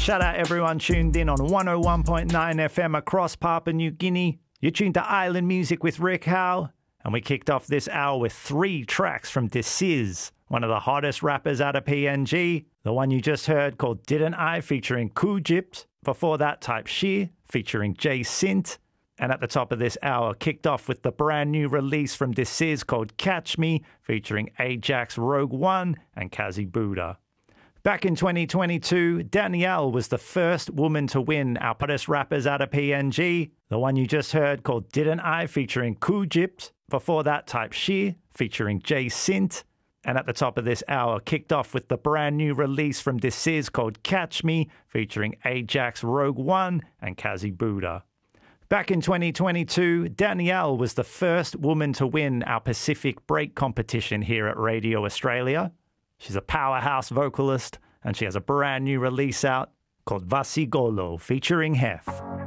Shout out everyone tuned in on 101.9 FM across Papua New Guinea. You're tuned to Island Music with Rick Howe. And we kicked off this hour with 3 tracks from Deciz, one of the hottest rappers out of PNG. The one you just heard called Didn't I featuring Kujipt. Before that, Type Sheer featuring Jay Sint. And at the top of this hour, kicked off with the brand new release from Deciz called Catch Me featuring Ajax, Rogue One and Kazi Buddha. Back in 2022, Danielle was the first woman to win our hottest rappers out of PNG. The one you just heard called Didn't I featuring Kujipt. Before that, Type Sheer featuring Jay Sint. And at the top of this hour, kicked off with the brand new release from Deciz called Catch Me featuring Ajax, Rogue One and Kazi Buddha. Back in 2022, Danielle was the first woman to win our Pacific Break competition here at Radio Australia. She's a powerhouse vocalist, and she has a brand new release out called Vasigolo featuring Hef.